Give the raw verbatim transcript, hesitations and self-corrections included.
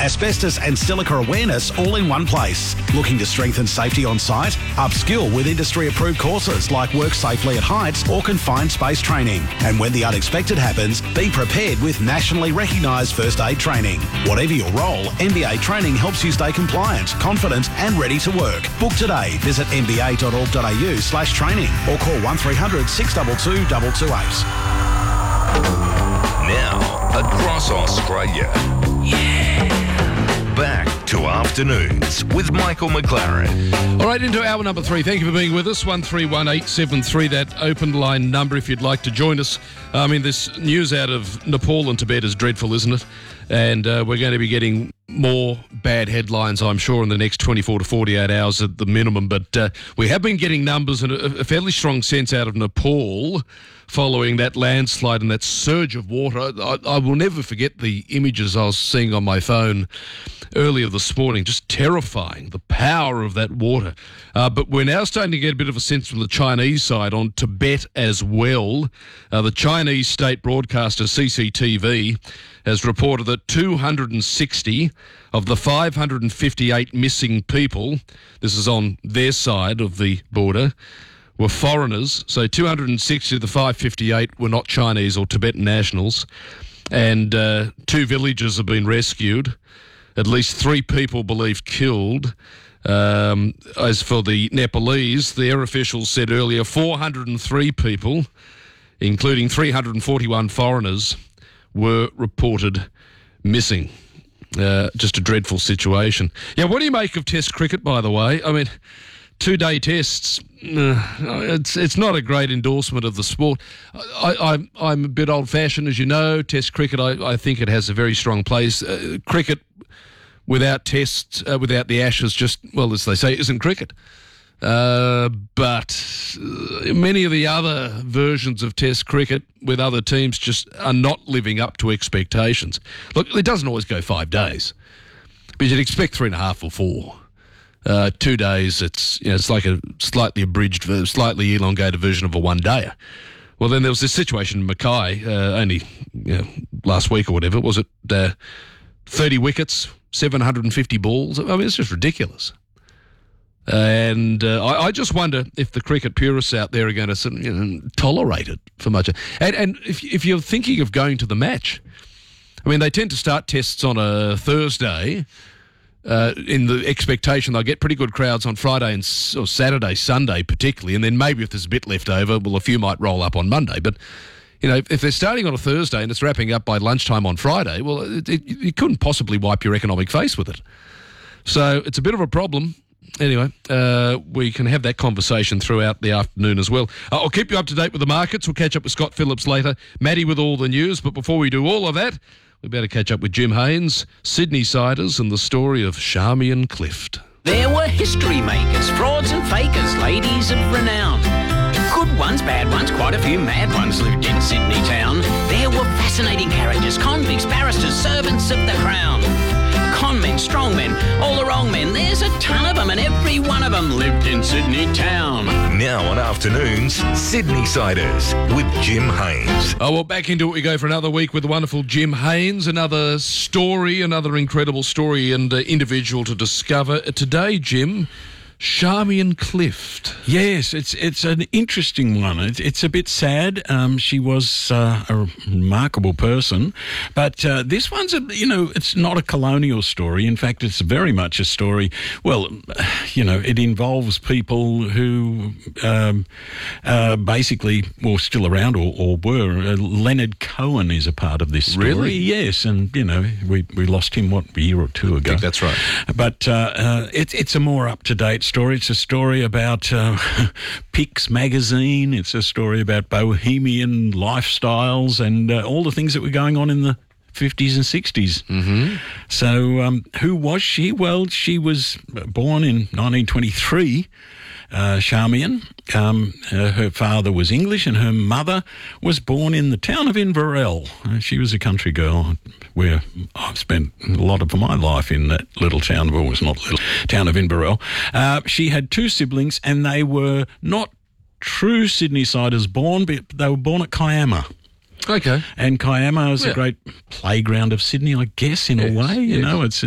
asbestos and silica awareness all in one place. Looking to strengthen safety on site? Upskill with industry-approved courses like Work Safely at Heights or Confined Space Training. And when the unexpected happens, be prepared with nationally recognised first aid training. Whatever your role, M B A Training helps you stay compliant, confident and ready to work. Book today. Visit m b a dot org dot a u slash training or call one three hundred six two two two two eight. Now, across Australia. Yeah. Back to Afternoons with Michael McLaren. All right, into hour number three. Thank you for being with us. one three one eight seven three, that open line number if you'd like to join us. I mean, this news out of Nepal and Tibet is dreadful, isn't it? And uh, we're going to be getting more bad headlines, I'm sure, in the next twenty-four to forty-eight hours at the minimum. But uh, we have been getting numbers and a, a fairly strong sense out of Nepal following that landslide and that surge of water. I, I will never forget the images I was seeing on my phone earlier this morning. Just terrifying, the power of that water. Uh, but we're now starting to get a bit of a sense from the Chinese side on Tibet as well. Uh, the Chinese state broadcaster C C T V has reported that two hundred sixty of the five hundred fifty-eight missing people, this is on their side of the border, were foreigners. So two hundred sixty of the five hundred fifty-eight were not Chinese or Tibetan nationals. And uh, two villagers have been rescued. At least three people believed killed. Um, as for the Nepalese, their officials said earlier four hundred three people, including three hundred forty-one foreigners, were reported missing. Uh, just a dreadful situation. Yeah, what do you make of Test cricket, by the way? I mean, two-day tests, uh, it's it's not a great endorsement of the sport. I, I, I'm a bit old-fashioned, as you know. Test cricket, I, I think it has a very strong place. Uh, cricket without tests, uh, without the Ashes, just, well, as they say, isn't cricket. Uh, but uh, many of the other versions of Test cricket with other teams just are not living up to expectations. Look, it doesn't always go five days, but you'd expect three and a half or four. Uh, two days, it's you know, it's like a slightly abridged, slightly elongated version of a one-dayer. Well, then there was this situation in Mackay, uh, only you know, last week or whatever, was it uh, thirty wickets, seven hundred fifty balls? I mean, it's just ridiculous. And uh, I, I just wonder if the cricket purists out there are going to you know, tolerate it for much. And, and if, if you're thinking of going to the match, I mean, they tend to start tests on a Thursday uh, in the expectation they'll get pretty good crowds on Friday and or Saturday, Sunday particularly, and then maybe if there's a bit left over, well, a few might roll up on Monday. But, you know, if they're starting on a Thursday and it's wrapping up by lunchtime on Friday, well, it, it, you couldn't possibly wipe your economic face with it. So it's a bit of a problem. Anyway, uh, we can have that conversation throughout the afternoon as well. Uh, I'll keep you up to date with the markets. We'll catch up with Scott Phillips later. Maddie with all the news. But before we do all of that, we better catch up with Jim Haynes, Sydney Siders, and the story of Charmian Clift. There were history makers, frauds and fakers, ladies of renown. Good ones, bad ones, quite a few mad ones lived in Sydney town. There were fascinating characters, convicts, barristers, servants of the crown. Con men, strong men, all the wrong men. There's a ton of them, and every one of them lived in Sydney town. Now on Afternoons, Sydney Siders with Jim Haynes. Oh, well, back into it we go for another week with the wonderful Jim Haynes. Another story, another incredible story and uh, individual to discover. Today, Jim, Charmian Clift. Yes, it's it's an interesting one. It's, it's a bit sad. Um, she was uh, a remarkable person, but uh, this one's a you know it's not a colonial story. In fact, it's very much a story. Well, you know, it involves people who um, uh, basically were still around or, or were. Uh, Leonard Cohen is a part of this story. Really? Yes, and you know we we lost him what a year or two ago. I think that's right. But uh, uh, it's it's a more up to date story. It's a story about uh, Pix magazine. It's a story about bohemian lifestyles and uh, all the things that were going on in the fifties and sixties. Mm-hmm. So um, who was she? Well, she was born in nineteen twenty-three, uh, Charmian. Um, uh, her father was English and her mother was born in the town of Inverell. Uh, she was a country girl where I've spent a lot of my life in that little town, well, it was not little, town of Inverell. Uh, she had two siblings and they were not true Sydney Siders born, but they were born at Kiama. Okay. And Kiama is yeah. a great playground of Sydney, I guess, in yes, a way. You yes. know, it's